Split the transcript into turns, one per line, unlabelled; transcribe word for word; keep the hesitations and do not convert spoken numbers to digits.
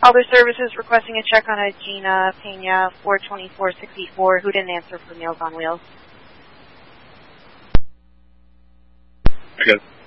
Calder Services requesting a check on a Gina Pena four twenty-four sixty-four who didn't answer for Meals on Wheels.
I got it.